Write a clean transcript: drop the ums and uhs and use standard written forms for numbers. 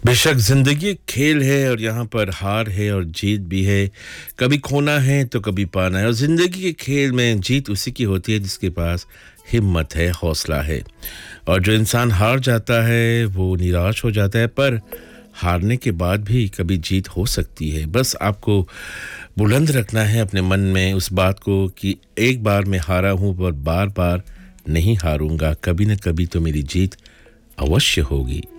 बेशक ज़िंदगी एक खेल है और यहाँ पर हार है और जीत भी है। कभी खोना है तो कभी पाना है और ज़िंदगी के खेल में जीत उसी की होती है जिसके पास हिम्मत है, हौसला है। और जो इंसान हार जाता है वो निराश हो जाता है पर हारने के बाद भी कभी जीत हो सकती है। बस आपको बुलंद रखना है अपने मन में उस बात को कि एक बार मैं हारा हूँ पर बार-बार नहीं हारूँगा, कभी न कभी तो मेरी जीत अवश्य होगी।